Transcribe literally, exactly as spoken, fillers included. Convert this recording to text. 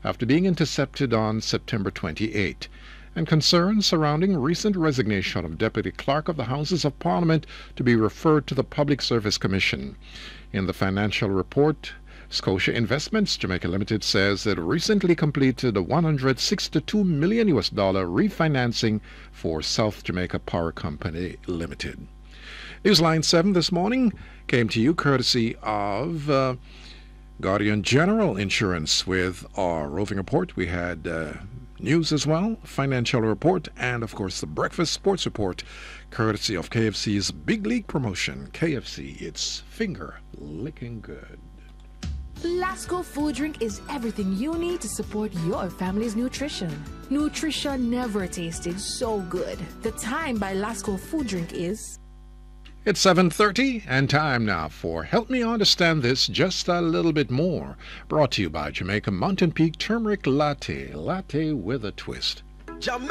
after being intercepted on September twenty-eighth, and concerns surrounding recent resignation of Deputy Clerk of the Houses of Parliament to be referred to the Public Service Commission. In the financial report, Scotia Investments Jamaica Limited says it recently completed a one hundred sixty-two million U S dollar refinancing for South Jamaica Power Company Limited. Newsline seven this morning came to you courtesy of uh, Guardian General Insurance. With our roving report, we had uh, news as well, financial report, and of course the breakfast sports report courtesy of K F C's Big League promotion. K F C, it's finger licking good. Lasco Food Drink is everything you need to support your family's nutrition. Nutrition never tasted so good. The time by Lasco Food Drink is... It's seven thirty, and time now for Help Me Understand This Just a Little Bit More, brought to you by Jamaica Mountain Peak Turmeric Latte, latte with a twist.